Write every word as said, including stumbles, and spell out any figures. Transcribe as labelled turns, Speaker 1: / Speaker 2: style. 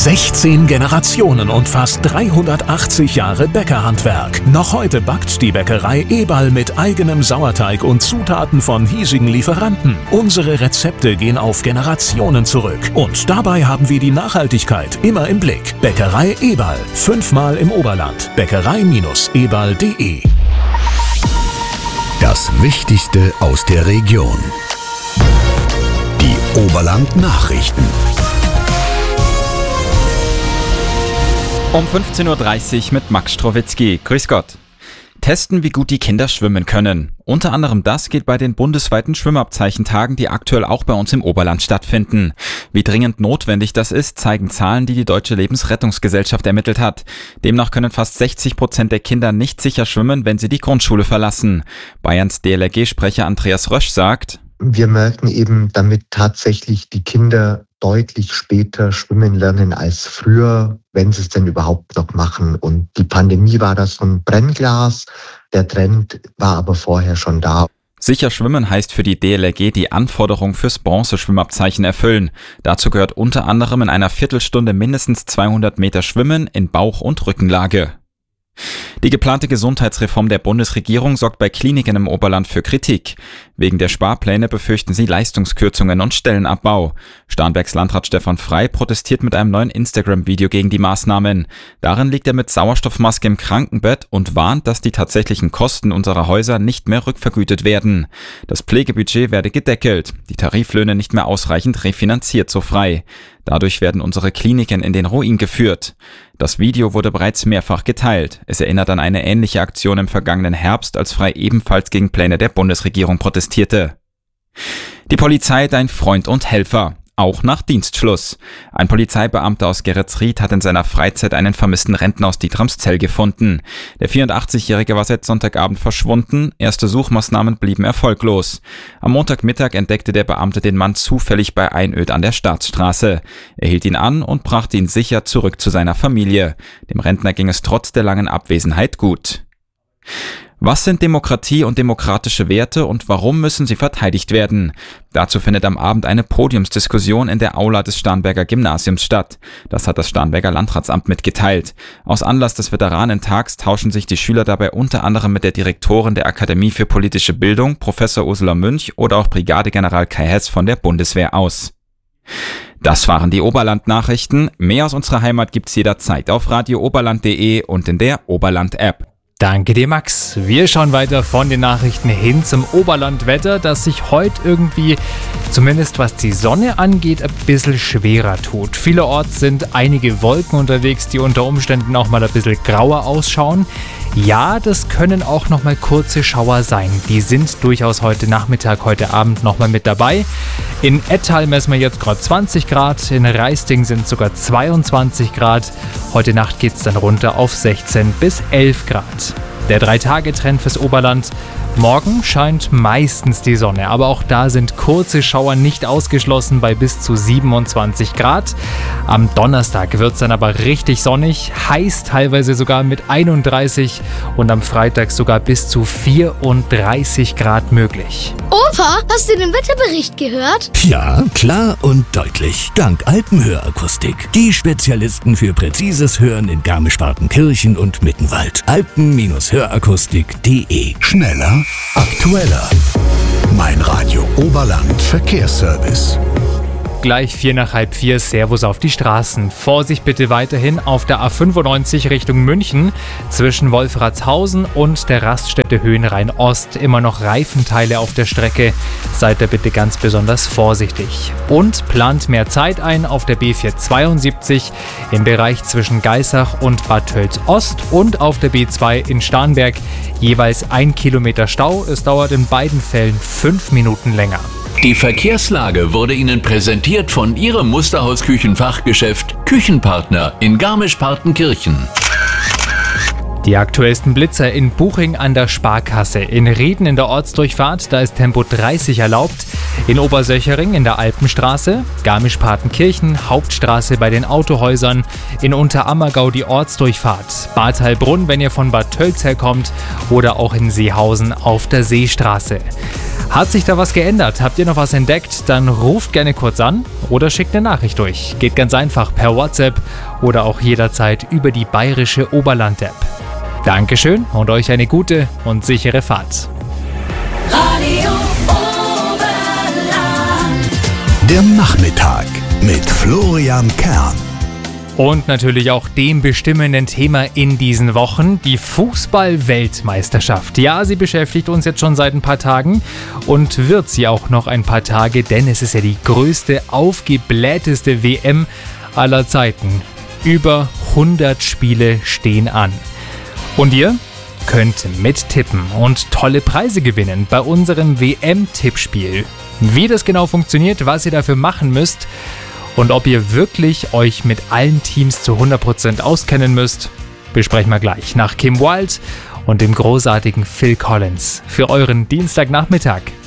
Speaker 1: sechzehn Generationen und fast dreihundertachtzig Jahre Bäckerhandwerk. Noch heute backt die Bäckerei Eberl mit eigenem Sauerteig und Zutaten von hiesigen Lieferanten. Unsere Rezepte gehen auf Generationen zurück. Und dabei haben wir die Nachhaltigkeit immer im Blick. Bäckerei Eberl. Fünfmal im Oberland. Bäckerei eberl punkt de.
Speaker 2: Das Wichtigste aus der Region. Die Oberland-Nachrichten.
Speaker 3: Um fünfzehn Uhr dreißig mit Max Strowitzki. Grüß Gott. Testen, wie gut die Kinder schwimmen können. Unter anderem das geht bei den bundesweiten Schwimmabzeichentagen, die aktuell auch bei uns im Oberland stattfinden. Wie dringend notwendig das ist, zeigen Zahlen, die die Deutsche Lebensrettungsgesellschaft ermittelt hat. Demnach können fast sechzig Prozent der Kinder nicht sicher schwimmen, wenn sie die Grundschule verlassen. Bayerns D L R G-Sprecher Andreas Rösch sagt:
Speaker 4: Wir merken eben damit tatsächlich die Kinder deutlich später schwimmen lernen als früher, wenn sie es denn überhaupt noch machen. Und die Pandemie war da so ein Brennglas. Der Trend war aber vorher schon da.
Speaker 3: Sicher schwimmen heißt für die D L R G die Anforderung fürs Bronzeschwimmabzeichen erfüllen. Dazu gehört unter anderem in einer Viertelstunde mindestens zweihundert Meter Schwimmen in Bauch- und Rückenlage. Die geplante Gesundheitsreform der Bundesregierung sorgt bei Kliniken im Oberland für Kritik. Wegen der Sparpläne befürchten sie Leistungskürzungen und Stellenabbau. Starnbergs Landrat Stefan Frey protestiert mit einem neuen Instagram-Video gegen die Maßnahmen. Darin liegt er mit Sauerstoffmaske im Krankenbett und warnt, dass die tatsächlichen Kosten unserer Häuser nicht mehr rückvergütet werden. Das Pflegebudget werde gedeckelt, die Tariflöhne nicht mehr ausreichend refinanziert, so Frey. Dadurch werden unsere Kliniken in den Ruin geführt. Das Video wurde bereits mehrfach geteilt. Es erinnert an eine ähnliche Aktion im vergangenen Herbst, als Frey ebenfalls gegen Pläne der Bundesregierung protestierte. Die Polizei ist ein Freund und Helfer. Auch nach Dienstschluss. Ein Polizeibeamter aus Geretsried hat in seiner Freizeit einen vermissten Rentner aus Dietramszell gefunden. Der vierundachtzigjährige war seit Sonntagabend verschwunden, erste Suchmaßnahmen blieben erfolglos. Am Montagmittag entdeckte der Beamte den Mann zufällig bei Einöd an der Staatsstraße. Er hielt ihn an und brachte ihn sicher zurück zu seiner Familie. Dem Rentner ging es trotz der langen Abwesenheit gut. Was sind Demokratie und demokratische Werte und warum müssen sie verteidigt werden? Dazu findet am Abend eine Podiumsdiskussion in der Aula des Starnberger Gymnasiums statt. Das hat das Starnberger Landratsamt mitgeteilt. Aus Anlass des Veteranentags tauschen sich die Schüler dabei unter anderem mit der Direktorin der Akademie für politische Bildung, Professor Ursula Münch, oder auch Brigadegeneral Kai Hess von der Bundeswehr aus. Das waren die Oberland-Nachrichten. Mehr aus unserer Heimat gibt's jederzeit auf radio oberland punkt de und in der Oberland-App.
Speaker 5: Danke dir, Max. Wir schauen weiter von den Nachrichten hin zum Oberlandwetter, das sich heute irgendwie, zumindest was die Sonne angeht, ein bisschen schwerer tut. Vielerorts sind einige Wolken unterwegs, die unter Umständen auch mal ein bisschen grauer ausschauen. Ja, das können auch noch mal kurze Schauer sein. Die sind durchaus heute Nachmittag, heute Abend noch mal mit dabei. In Ettal messen wir jetzt gerade zwanzig Grad, in Reisting sind sogar zweiundzwanzig Grad. Heute Nacht geht es dann runter auf sechzehn bis elf Grad. Der Drei-Tage-Trend fürs Oberland. Morgen scheint meistens die Sonne, aber auch da sind kurze Schauer nicht ausgeschlossen bei bis zu siebenundzwanzig Grad. Am Donnerstag wird es dann aber richtig sonnig, heiß teilweise sogar mit einunddreißig und am Freitag sogar bis zu vierunddreißig Grad möglich.
Speaker 6: Opa, hast du den Wetterbericht gehört?
Speaker 2: Ja, klar und deutlich. Dank Alpenhörakustik. Die Spezialisten für präzises Hören in Garmisch-Partenkirchen und Mittenwald. alpen Hörakustik punkt de. Schneller, aktueller. Mein Radio Oberland Verkehrsservice.
Speaker 5: Gleich vier nach halb vier, Servus auf die Straßen. Vorsicht bitte weiterhin auf der A fünfundneunzig Richtung München. Zwischen Wolfratshausen und der Raststätte Höhenrhein Ost immer noch Reifenteile auf der Strecke. Seid da bitte ganz besonders vorsichtig. Und plant mehr Zeit ein auf der B vierhundertzweiundsiebzig im Bereich zwischen Geisach und Bad Tölz Ost und auf der B zwei in Starnberg. Jeweils ein Kilometer Stau. Es dauert in beiden Fällen fünf Minuten länger.
Speaker 7: Die Verkehrslage wurde Ihnen präsentiert von Ihrem Musterhaus-Küchenfachgeschäft Küchenpartner in Garmisch-Partenkirchen.
Speaker 5: Die aktuellsten Blitzer in Buching an der Sparkasse. In Rieden in der Ortsdurchfahrt, da ist Tempo dreißig erlaubt. In Obersöchering in der Alpenstraße, Garmisch-Partenkirchen, Hauptstraße bei den Autohäusern, in Unterammergau die Ortsdurchfahrt, Bad Heilbrunn, wenn ihr von Bad Tölz herkommt, oder auch in Seehausen auf der Seestraße. Hat sich da was geändert? Habt ihr noch was entdeckt? Dann ruft gerne kurz an oder schickt eine Nachricht durch. Geht ganz einfach per WhatsApp oder auch jederzeit über die Bayerische Oberland-App. Dankeschön und euch eine gute und sichere Fahrt.
Speaker 2: Radio Oberland. Der Nachmittag mit Florian Kern.
Speaker 5: Und natürlich auch dem bestimmenden Thema in diesen Wochen, die Fußball-Weltmeisterschaft. Ja, sie beschäftigt uns jetzt schon seit ein paar Tagen und wird sie auch noch ein paar Tage, denn es ist ja die größte, aufgeblähteste W M aller Zeiten. Über hundert Spiele stehen an. Und ihr könnt mittippen und tolle Preise gewinnen bei unserem W M-Tippspiel. Wie das genau funktioniert, was ihr dafür machen müsst und ob ihr wirklich euch mit allen Teams zu hundert Prozent auskennen müsst, besprechen wir gleich nach Kim Wilde und dem großartigen Phil Collins für euren Dienstagnachmittag.